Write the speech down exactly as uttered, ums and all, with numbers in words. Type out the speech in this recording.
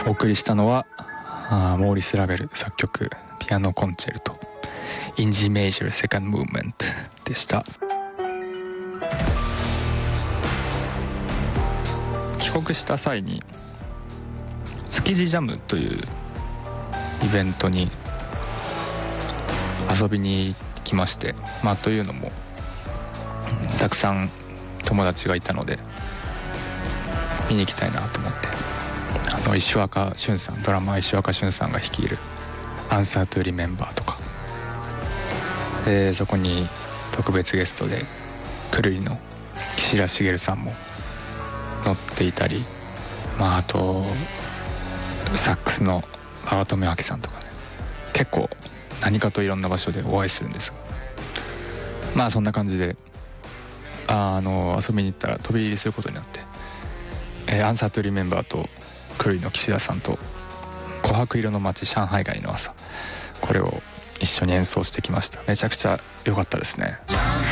お送りしたのはあーモーリス・ラベル作曲ピアノコンチェルト In G Major Second Movement でした。帰国した際に築地ジャムというイベントに遊びに行きまして、まあというのもたくさん友達がいたので見に行きたいなと思って、あの石若俊さん、ドラマー石若俊さんが率いるアンサートゥリメンバーとかで、そこに特別ゲストでくるりの岸田茂さんも乗っていたり、まああとサックスの馬場智明さんとかね、結構何かといろんな場所でお会いするんですが、まあそんな感じであの遊びに行ったら飛び入りすることになって、えー、アンサートゥリメンバーとクルリの岸田さんと琥珀色の街上海街の朝、これを一緒に演奏してきました。めちゃくちゃ良かったですね。